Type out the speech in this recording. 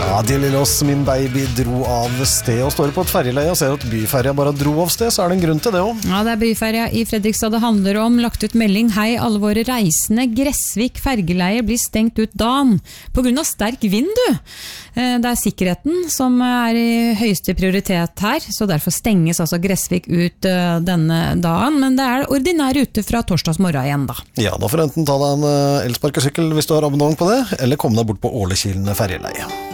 Ja, de lille oss, min baby, dro av sted og står på et ferjeleie og ser at byferja bare dro av sted, så det en grunn til det også. Ja, det byferja i Fredrikstad det handler om. Lagt ut melding: hei alle våre reisende, Gressvik fergeleie blir stengt ut dagen på grunn av sterk vind, du. Det sikkerheten som i høyeste prioritet her, så derfor stenges altså Gressvik ut denne dagen, men det ordinær rute fra torsdags morgen igjen da. Ja, da får du enten ta deg en elsparkesykkel hvis du har abonnement på det, eller komme deg bort på Ålekilene ferjeleie.